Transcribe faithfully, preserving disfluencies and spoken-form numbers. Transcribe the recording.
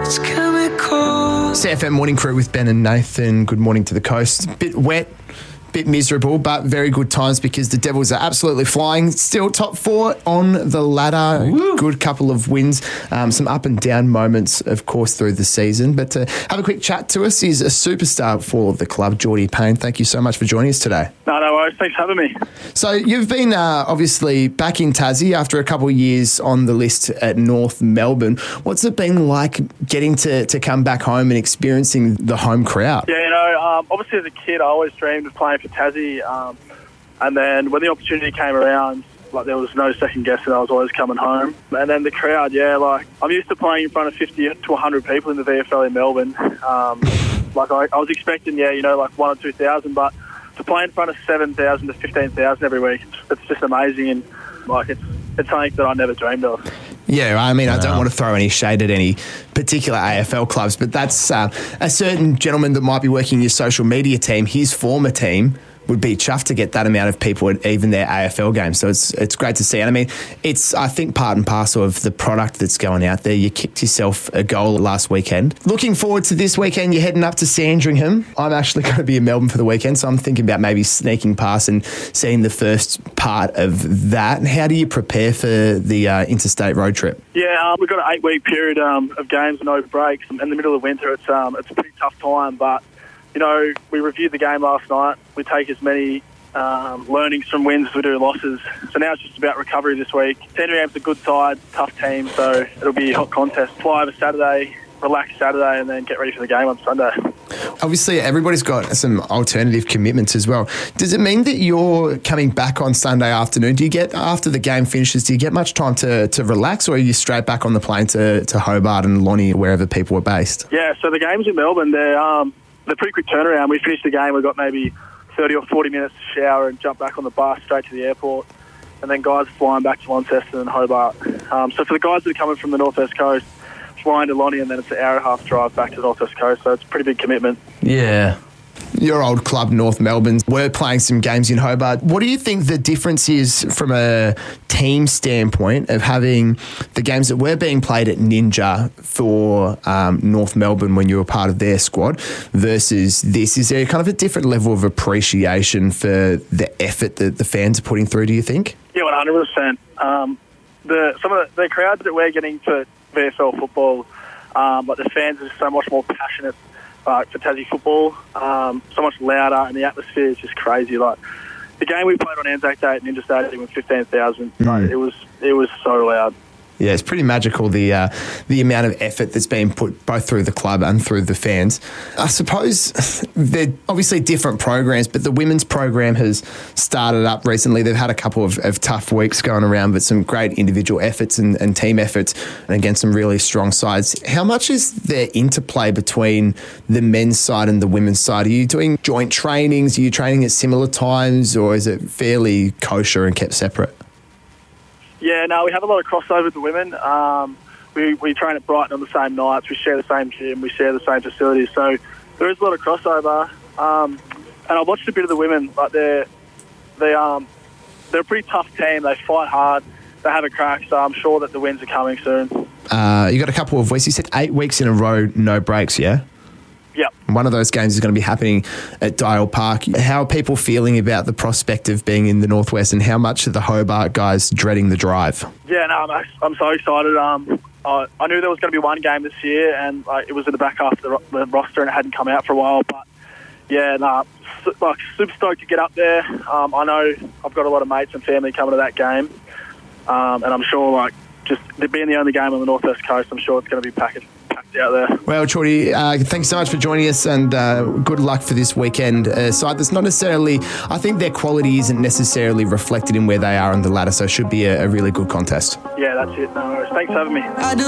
C F M Morning Crew with Ben and Nathan. Good morning to the coast. Bit wet, bit miserable, but very good times because the Devils are absolutely flying. Still top four on the ladder. Woo. Good couple of wins. Um, some up and down moments, of course, through the season. But to have a quick chat to us is a superstar for the club, Geordie Payne. Thank you so much for joining us today. No, no worries. Thanks for having me. So you've been uh, obviously back in Tassie after a couple of years on the list at North Melbourne. What's it been like getting to, to come back home and experiencing the home crowd? Yeah, you know, um, obviously as a kid I always dreamed of playing for Tassie, um, and then when the opportunity came around, like there was no second guessing, I was always coming home. And then the crowd, yeah, like I'm used to playing in front of fifty to one hundred people in the V F L in Melbourne. Um, like I, I was expecting, yeah, you know, like one or two thousand, but to play in front of seven thousand to fifteen thousand every week, it's just amazing, and like it's it's something that I never dreamed of. Yeah, I mean, I don't want to throw any shade at any particular A F L clubs, but that's uh, a certain gentleman that might be working your social media team, his former team, would be chuffed to get that amount of people at even their A F L games. So it's it's great to see. And I mean, it's, I think, part and parcel of the product that's going out there. You kicked yourself a goal last weekend. Looking forward to this weekend. You're heading up to Sandringham. I'm actually going to be in Melbourne for the weekend, so I'm thinking about maybe sneaking past and seeing the first part of that. How do you prepare for the uh, interstate road trip? Yeah, um, we've got an eight-week period um, of games, no breaks. In the middle of winter, it's um, it's a pretty tough time, but you know, we reviewed the game last night. We take as many um, learnings from wins as we do losses. So now it's just about recovery this week. Sandringham's a good side, tough team, so it'll be a hot contest. Fly over Saturday, relax Saturday, and then get ready for the game on Sunday. Obviously, everybody's got some alternative commitments as well. Does it mean that you're coming back on Sunday afternoon? Do you get, after the game finishes, do you get much time to, to relax, or are you straight back on the plane to, to Hobart and Lonnie, wherever people are based? Yeah, so the games in Melbourne, they're... Um, They're pretty quick turnaround. We finished the game, we've got maybe thirty or forty minutes to shower and jump back on the bus straight to the airport. And then guys are flying back to Launceston and Hobart. Um, so for the guys that are coming from the North West Coast, flying to Lonnie, and then it's an hour and a half drive back to the North West Coast. So it's a pretty big commitment. Yeah. Your old club, North Melbourne, were playing some games in Hobart. What do you think the difference is from a team standpoint of having the games that were being played at Ninja for um, North Melbourne when you were part of their squad versus this? Is there kind of a different level of appreciation for the effort that the fans are putting through, do you think? Yeah, one hundred percent. Um, the, some of the, the crowds that we're getting for V F L football, um, like the fans are so much more passionate Uh, for Tassie football, um, so much louder, and the atmosphere is just crazy. Like the game we played on Anzac Day at Ninja Stadium with fifteen thousand, mm. like, it was it was so loud. Yeah, it's pretty magical, the uh, the amount of effort that's being put both through the club and through the fans. I suppose they're obviously different programs, but the women's program has started up recently. They've had a couple of, of tough weeks going around, but some great individual efforts and, and team efforts, and again, some really strong sides. How much is there interplay between the men's side and the women's side? Are you doing joint trainings? Are you training at similar times, or is it fairly kosher and kept separate? Yeah, no, we have a lot of crossover with the women. Um, we, we train at Brighton on the same nights. We share the same gym. We share the same facilities. So there is a lot of crossover. Um, and I watched a bit of the women. Like they're they um they're a pretty tough team. They fight hard. They have a crack. So I'm sure that the wins are coming soon. Uh, you got a couple of weeks. You said eight weeks in a row, no breaks. Yeah. Yep. One of those games is going to be happening at Dial Park. How are people feeling about the prospect of being in the Northwest, and how much are the Hobart guys dreading the drive? Yeah, no, I'm, I'm so excited. Um, I, I knew there was going to be one game this year, and like, it was in the back half of the, the roster, and it hadn't come out for a while. But yeah, no, su- like super stoked to get up there. Um, I know I've got a lot of mates and family coming to that game, um, and I'm sure like just being the only game on the Northwest Coast, I'm sure it's going to be packed. Out there. Well, Geordie, uh, thanks so much for joining us, and uh, good luck for this weekend. Uh, side that's not necessarily, I think their quality isn't necessarily reflected in where they are on the ladder, so it should be a, a really good contest. Yeah, that's it. No worries. Thanks for having me. I do